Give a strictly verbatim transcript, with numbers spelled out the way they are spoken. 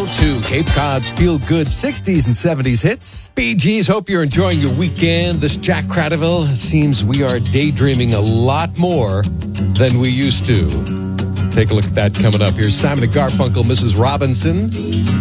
to Cape Cod's feel-good sixties and seventies hits. Bee Gees, hope you're enjoying your weekend. This Jack Cradaville. Seems we are daydreaming a lot more than we used to. Take a look at that coming up. Here's Simon and Garfunkel, Missus Robinson.